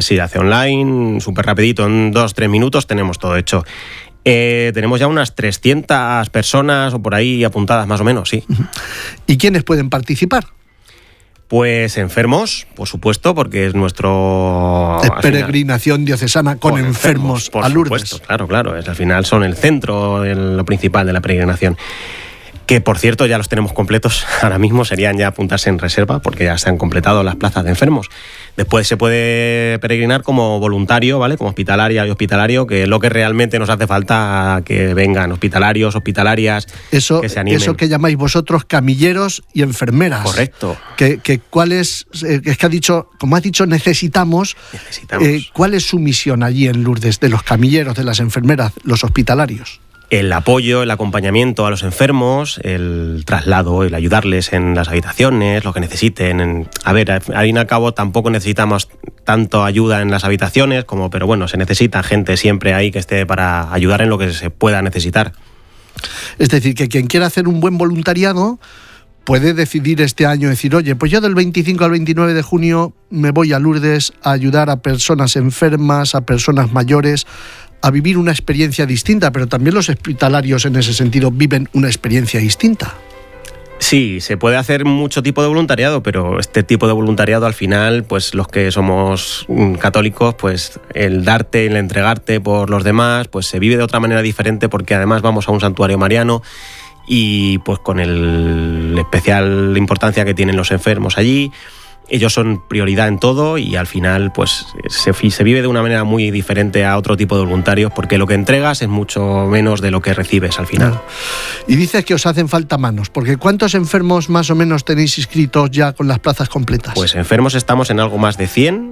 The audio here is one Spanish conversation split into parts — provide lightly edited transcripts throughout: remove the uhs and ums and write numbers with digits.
Sí, hace online, súper rapidito, en 2-3 minutos tenemos todo hecho. Tenemos ya unas 300 personas o por ahí apuntadas más o menos, sí. ¿Y quiénes pueden participar? Pues enfermos, por supuesto, porque es nuestro... Es peregrinación diocesana con enfermos por a Lourdes. Supuesto, claro. Al final son el centro, lo principal de la peregrinación. Que, por cierto, ya los tenemos completos. Ahora mismo serían ya apuntarse en reserva porque ya se han completado las plazas de enfermos. Después se puede peregrinar como voluntario, ¿vale? Como hospitalaria y hospitalario, que es lo que realmente nos hace falta, que vengan hospitalarios, hospitalarias, que se animen. Eso que llamáis vosotros camilleros y enfermeras. Correcto. ¿Cuál es que ha dicho, como has dicho, necesitamos. ¿Cuál es su misión allí en Lourdes, de los camilleros, de las enfermeras, los hospitalarios? El apoyo, el acompañamiento a los enfermos, el traslado, el ayudarles en las habitaciones, lo que necesiten. Al fin y al cabo tampoco necesitamos tanto ayuda en las habitaciones, pero bueno, se necesita gente siempre ahí que esté para ayudar en lo que se pueda necesitar. Es decir, que quien quiera hacer un buen voluntariado puede decidir este año, decir, oye, pues yo del 25 al 29 de junio me voy a Lourdes a ayudar a personas enfermas, a personas mayores, a vivir una experiencia distinta, pero también los hospitalarios en ese sentido viven una experiencia distinta. Sí, se puede hacer mucho tipo de voluntariado, pero este tipo de voluntariado al final, pues los que somos católicos, pues el darte, el entregarte por los demás, pues se vive de otra manera diferente porque además vamos a un santuario mariano y pues con el especial importancia que tienen los enfermos allí. Ellos son prioridad en todo y al final pues se vive de una manera muy diferente a otro tipo de voluntarios porque lo que entregas es mucho menos de lo que recibes al final. Claro. Y dices que os hacen falta manos, porque ¿cuántos enfermos más o menos tenéis inscritos ya con las plazas completas? Pues enfermos estamos en algo más de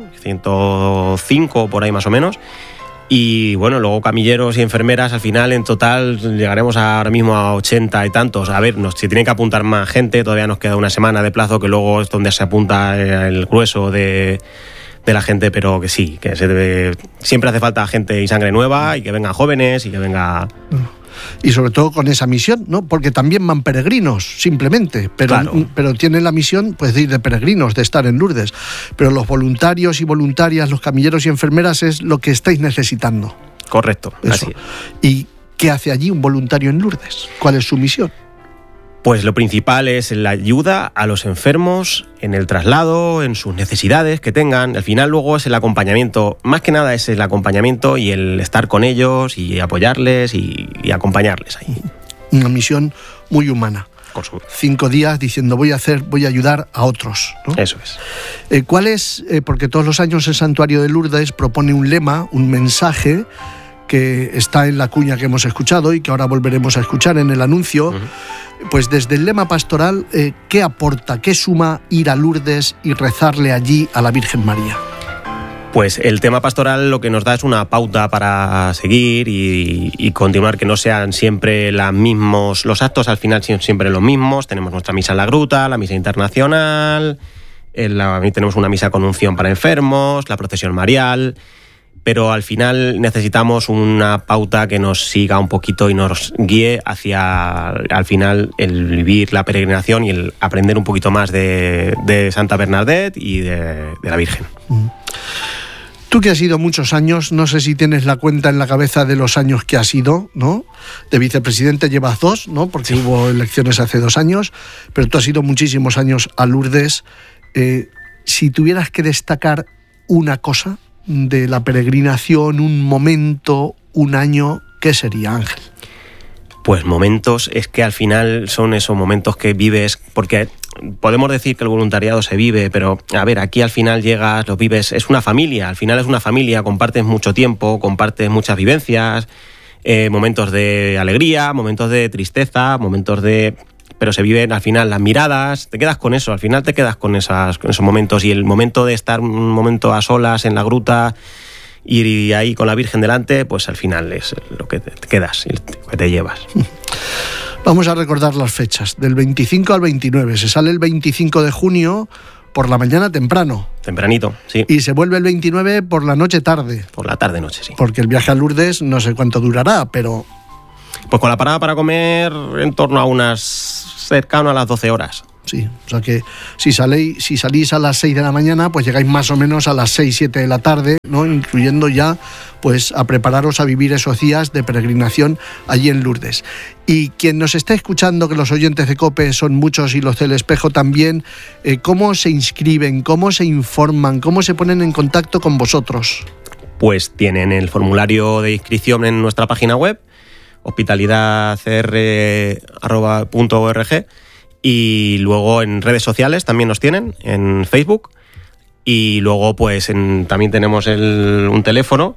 105 por ahí más o menos. Y bueno, luego camilleros y enfermeras, al final en total llegaremos ahora mismo a 80 y tantos. A ver, se tiene que apuntar más gente, todavía nos queda una semana de plazo, que luego es donde se apunta el grueso de la gente, pero que sí, que siempre hace falta gente y sangre nueva y que vengan jóvenes y que venga... Y sobre todo con esa misión, ¿no? Porque también van peregrinos, simplemente, pero tienen la misión pues, de ir de peregrinos, de estar en Lourdes. Pero los voluntarios y voluntarias, los camilleros y enfermeras es lo que estáis necesitando. Correcto, eso. Así es. ¿Y qué hace allí un voluntario en Lourdes? ¿Cuál es su misión? Pues lo principal es la ayuda a los enfermos en el traslado, en sus necesidades que tengan. Al final luego es el acompañamiento, más que nada es el acompañamiento y el estar con ellos y apoyarles y acompañarles ahí. Una misión muy humana. 5 días diciendo voy a ayudar a otros, ¿no? Eso es. ¿Cuál es? Porque todos los años el Santuario de Lourdes propone un lema, un mensaje que está en la cuña que hemos escuchado y que ahora volveremos a escuchar en el anuncio. Pues desde el lema pastoral, ¿qué aporta, qué suma ir a Lourdes y rezarle allí a la Virgen María? Pues el tema pastoral lo que nos da es una pauta para seguir y continuar, que no sean siempre los actos al final son siempre los mismos. Tenemos nuestra misa en la gruta, la misa internacional, tenemos una misa con unción para enfermos, la procesión marial... Pero al final necesitamos una pauta que nos siga un poquito y nos guíe hacia, al final, el vivir la peregrinación y el aprender un poquito más de Santa Bernadette y de la Virgen. Tú que has ido muchos años, no sé si tienes la cuenta en la cabeza de los años que has ido, ¿no? De vicepresidente llevas 2, ¿no? Porque sí, hubo elecciones hace 2 años, pero tú has ido muchísimos años a Lourdes. Si tuvieras que destacar una cosa de la peregrinación, un momento, un año, ¿qué sería, Ángel? Pues momentos, es que al final son esos momentos que vives, porque podemos decir que el voluntariado se vive, pero a ver, aquí al final llegas, lo vives, es una familia, al final es una familia, compartes mucho tiempo, compartes muchas vivencias, momentos de alegría, momentos de tristeza, pero se viven al final las miradas, te quedas con eso, al final te quedas con esos momentos, y el momento de estar un momento a solas en la gruta y ahí con la Virgen delante, pues al final es lo que te quedas y lo que te llevas. Vamos a recordar las fechas, del 25 al 29, se sale el 25 de junio por la mañana temprano. Tempranito, sí. Y se vuelve el 29 por la noche tarde. Por la tarde-noche, sí. Porque el viaje a Lourdes no sé cuánto durará, pero... Pues con la parada para comer en torno a cercano a las 12 horas. Sí, o sea que si salís a las 6 de la mañana, pues llegáis más o menos a las 6, 7 de la tarde, ¿no? Incluyendo ya pues a prepararos a vivir esos días de peregrinación allí en Lourdes. Y quien nos está escuchando, que los oyentes de COPE son muchos y los del Espejo también, ¿cómo se inscriben, cómo se informan, cómo se ponen en contacto con vosotros? Pues tienen el formulario de inscripción en nuestra página web, hospitalidadcr.org, y luego en redes sociales también nos tienen, en Facebook, y luego pues también tenemos un teléfono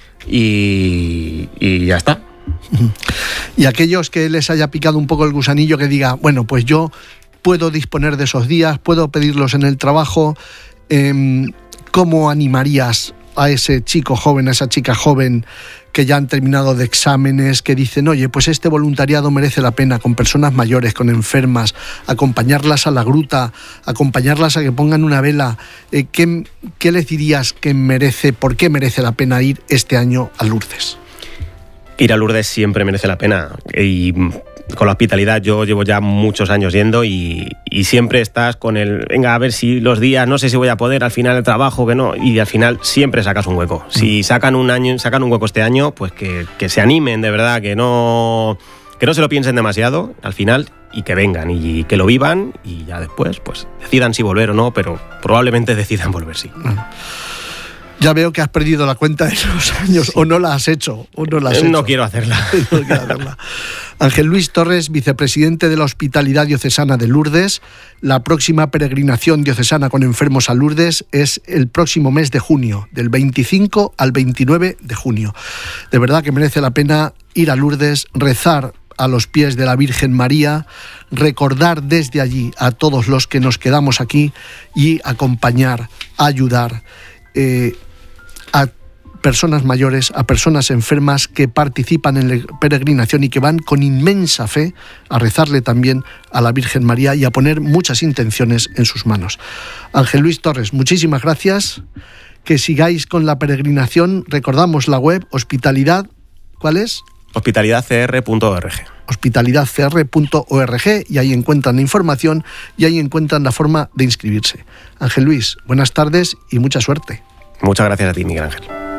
y ya está. Y aquellos que les haya picado un poco el gusanillo, que diga, bueno, pues yo puedo disponer de esos días, puedo pedirlos en el trabajo, ¿cómo animarías a ese chico joven, a esa chica joven que ya han terminado de exámenes, que dicen, oye, pues este voluntariado merece la pena, con personas mayores, con enfermas, acompañarlas a la gruta, acompañarlas a que pongan una vela? ¿Qué les dirías que por qué merece la pena ir este año a Lourdes? Ir a Lourdes siempre merece la pena, y con la hospitalidad yo llevo ya muchos años yendo y siempre estás con venga, a ver si los días, no sé si voy a poder, al final el trabajo, que no, y al final siempre sacas un hueco. Si sacan un hueco este año, pues que se animen de verdad, que no se lo piensen demasiado al final, y que vengan y que lo vivan, y ya después pues decidan si volver o no, pero probablemente decidan volver, sí. Ya veo que has perdido la cuenta de los años, sí. O no la has hecho. No quiero hacerla. Ángel Luis Torres, vicepresidente de la Hospitalidad Diocesana de Lourdes. La próxima peregrinación diocesana con enfermos a Lourdes es el próximo mes de junio, del 25 al 29 de junio. De verdad que merece la pena ir a Lourdes, rezar a los pies de la Virgen María, recordar desde allí a todos los que nos quedamos aquí y acompañar, ayudar a personas mayores, a personas enfermas que participan en la peregrinación y que van con inmensa fe a rezarle también a la Virgen María y a poner muchas intenciones en sus manos. Ángel Luis Torres, muchísimas gracias. Que sigáis con la peregrinación. Recordamos la web, hospitalidad, ¿cuál es? Hospitalidadcr.org. Hospitalidadcr.org, y ahí encuentran la información y ahí encuentran la forma de inscribirse. Ángel Luis, buenas tardes y mucha suerte. Muchas gracias a ti, Miguel Ángel.